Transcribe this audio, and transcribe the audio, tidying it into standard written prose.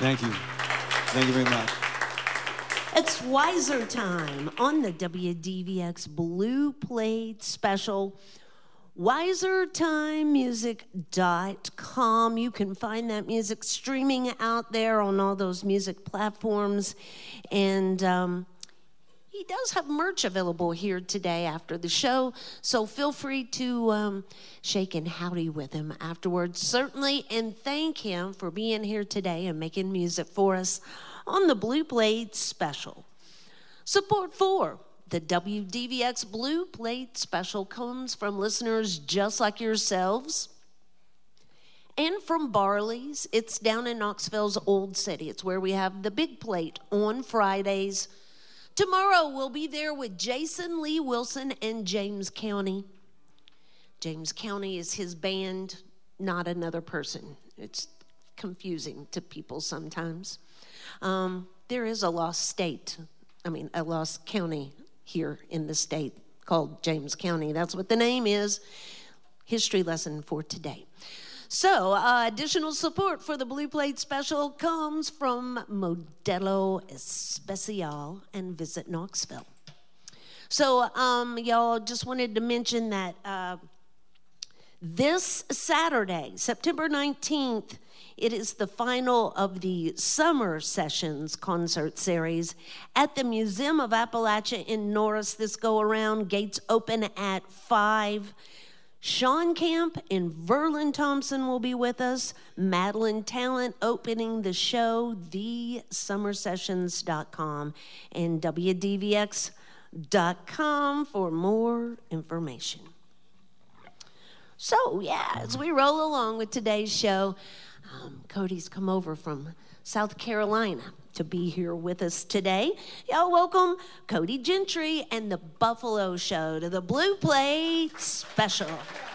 Thank you. Thank you very much. It's Wiser Time on the WDVX Blue Plate Special. WiserTimeMusic.com. You can find that music streaming out there on all those music platforms. And he does have merch available here today after the show, so feel free to shake and howdy with him afterwards, certainly, and thank him for being here today and making music for us on the Blue Plate Special. Support for the WDVX Blue Plate Special comes from listeners just like yourselves and from Barley's. It's down in Knoxville's Old City. It's where we have the big plate on Fridays. Tomorrow we'll be there with Jason Lee Wilson and James County. James County is his band, not another person. It's confusing to people sometimes. There is a lost county here in the state called James County. That's what the name is. History lesson for today. So, additional support for the Blue Plate Special comes from Modelo Especial and Visit Knoxville. So, y'all, just wanted to mention that this Saturday, September 19th, it is the final of the Summer Sessions concert series at the Museum of Appalachia in Norris this go-around. Gates open at 5. Sean Camp and Verlin Thompson will be with us. Madeline Talent opening the show, thesummersessions.com and WDVX.com for more information. So, yeah, as we roll along with today's show, Cody's come over from South Carolina to be here with us today. Y'all welcome Cody Gentry and the Buffalo Show to the Blue Plate Special.